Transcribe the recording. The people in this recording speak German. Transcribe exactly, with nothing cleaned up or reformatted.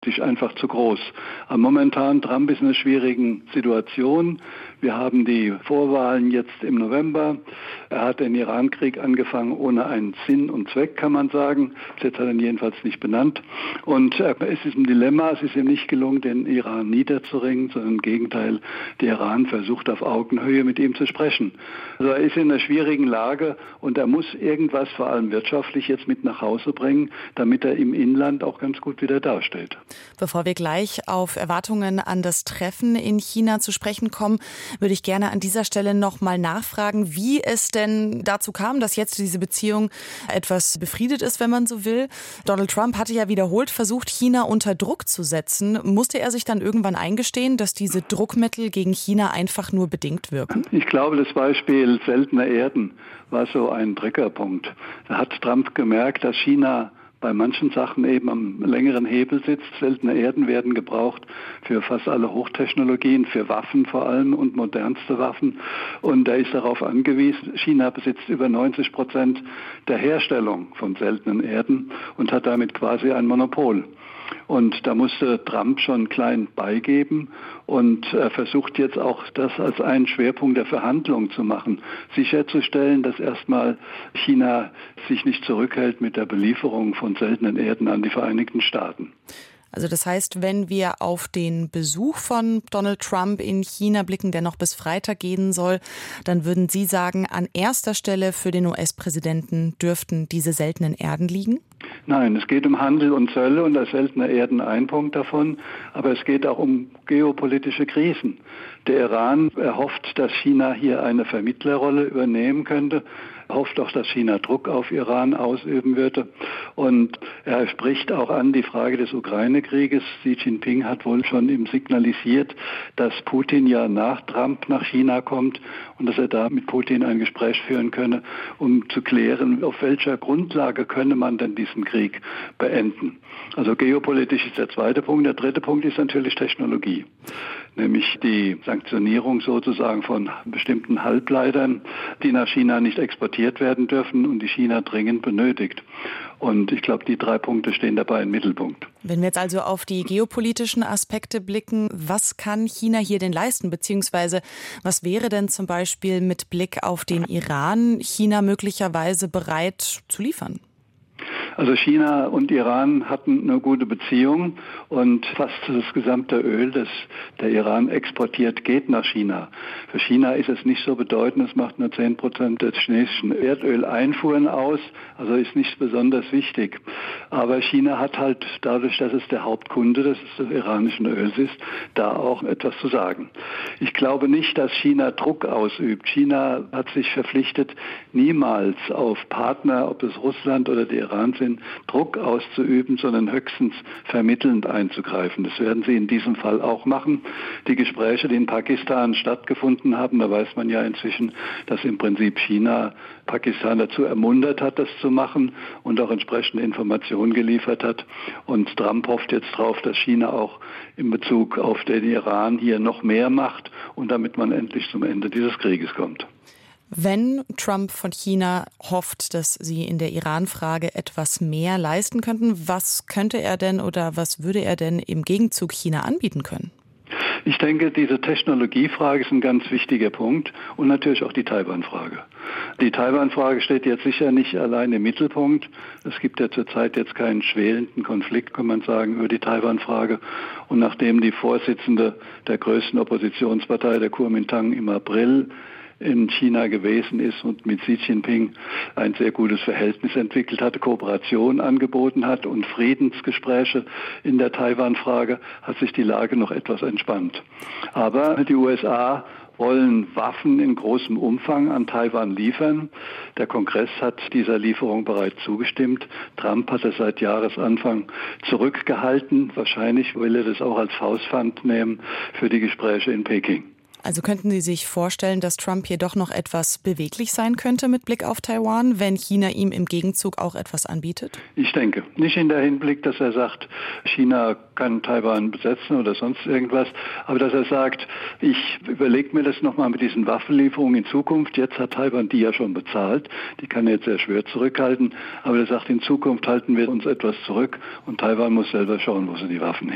taktisch einfach zu groß. Aber momentan Trump ist in einer schwierigen Situation. Wir haben die Vorwahlen jetzt im November. Er hat den Iran-Krieg angefangen ohne einen Sinn und Zweck, kann man sagen. Jetzt hat er ihn jedenfalls nicht benannt. Und äh, es ist ein Dilemma. Es ist ihm nicht gelungen, den Iran niederzuringen, sondern im Gegenteil, der Iran versucht auf Augenhöhe mit ihm zu sprechen. Also er ist in einer schwierigen Lage und er muss irgendwas, vor allem wirtschaftlich, jetzt mit nach Hause bringen, damit er im Inland auch ganz gut wieder dasteht. Bevor wir gleich auf Erwartungen an das Treffen in China zu sprechen kommen, würde ich gerne an dieser Stelle noch mal nachfragen, wie es denn dazu kam, dass jetzt diese Beziehung etwas befriedet ist, wenn man so will. Donald Trump hatte ja wiederholt versucht, China unter Druck zu setzen. Musste er sich dann irgendwann eingestehen, dass diese Druckmittel gegen China einfach nur bedingt wirken? Ich glaube, das Beispiel seltene Erden war so ein Triggerpunkt. Da hat Trump gemerkt, dass China bei manchen Sachen eben am längeren Hebel sitzt. Seltene Erden werden gebraucht für fast alle Hochtechnologien, für Waffen vor allem und modernste Waffen. Und er ist darauf angewiesen. China besitzt über neunzig Prozent der Herstellung von seltenen Erden und hat damit quasi ein Monopol. Und da musste Trump schon klein beigeben und er versucht jetzt auch, das als einen Schwerpunkt der Verhandlungen zu machen. Sicherzustellen, dass erstmal China sich nicht zurückhält mit der Belieferung von seltenen Erden an die Vereinigten Staaten. Also das heißt, wenn wir auf den Besuch von Donald Trump in China blicken, der noch bis Freitag gehen soll, dann würden Sie sagen, an erster Stelle für den U S-Präsidenten dürften diese seltenen Erden liegen? Nein, es geht um Handel und Zölle und das seltene Erden ein Punkt davon, aber es geht auch um geopolitische Krisen. Der Iran erhofft, dass China hier eine Vermittlerrolle übernehmen könnte, hofft auch, dass China Druck auf Iran ausüben würde. Und er spricht auch an die Frage des Ukraine-Krieges. Xi Jinping hat wohl schon ihm signalisiert, dass Putin ja nach Trump nach China kommt und dass er da mit Putin ein Gespräch führen könne, um zu klären, auf welcher Grundlage könne man denn diesen Krieg beenden. Also geopolitisch ist der zweite Punkt. Der dritte Punkt ist natürlich Technologie, nämlich die Sanktionierung sozusagen von bestimmten Halbleitern, die nach China nicht exportiert werden dürfen und die China dringend benötigt. Und ich glaube, die drei Punkte stehen dabei im Mittelpunkt. Wenn wir jetzt also auf die geopolitischen Aspekte blicken, was kann China hier denn leisten? Beziehungsweise was wäre denn zum Beispiel mit Blick auf den Iran China möglicherweise bereit zu liefern? Also China und Iran hatten eine gute Beziehung und fast das gesamte Öl, das der Iran exportiert, geht nach China. Für China ist es nicht so bedeutend, es macht nur zehn Prozent des chinesischen Erdöleinfuhren aus, also ist nicht besonders wichtig. Aber China hat halt dadurch, dass es der Hauptkunde des iranischen Öls ist, da auch etwas zu sagen. Ich glaube nicht, dass China Druck ausübt. China hat sich verpflichtet, niemals auf Partner, ob es Russland oder der Iran sind, Druck auszuüben, sondern höchstens vermittelnd einzugreifen. Das werden sie in diesem Fall auch machen. Die Gespräche, die in Pakistan stattgefunden haben, da weiß man ja inzwischen, dass im Prinzip China Pakistan dazu ermuntert hat, das zu machen und auch entsprechende Informationen geliefert hat. Und Trump hofft jetzt darauf, dass China auch in Bezug auf den Iran hier noch mehr macht und damit man endlich zum Ende dieses Krieges kommt. Wenn Trump von China hofft, dass sie in der Iran-Frage etwas mehr leisten könnten, was könnte er denn oder was würde er denn im Gegenzug China anbieten können? Ich denke, diese Technologiefrage ist ein ganz wichtiger Punkt und natürlich auch die Taiwan-Frage. Die Taiwan-Frage steht jetzt sicher nicht allein im Mittelpunkt. Es gibt ja zurzeit jetzt keinen schwelenden Konflikt, kann man sagen, über die Taiwan-Frage. Und nachdem die Vorsitzende der größten Oppositionspartei, der Kuomintang, im April in China gewesen ist und mit Xi Jinping ein sehr gutes Verhältnis entwickelt hat, Kooperation angeboten hat und Friedensgespräche in der Taiwan-Frage, hat sich die Lage noch etwas entspannt. Aber die U S A wollen Waffen in großem Umfang an Taiwan liefern. Der Kongress hat dieser Lieferung bereits zugestimmt. Trump hat es seit Jahresanfang zurückgehalten. Wahrscheinlich will er das auch als Faustpfand nehmen für die Gespräche in Peking. Also könnten Sie sich vorstellen, dass Trump hier doch noch etwas beweglich sein könnte mit Blick auf Taiwan, wenn China ihm im Gegenzug auch etwas anbietet? Ich denke. Nicht in der Hinblick, dass er sagt, China kann Taiwan besetzen oder sonst irgendwas, aber dass er sagt, ich überlege mir das nochmal mit diesen Waffenlieferungen in Zukunft. Jetzt hat Taiwan die ja schon bezahlt. Die kann er jetzt sehr schwer zurückhalten. Aber er sagt, in Zukunft halten wir uns etwas zurück und Taiwan muss selber schauen, wo sie die Waffen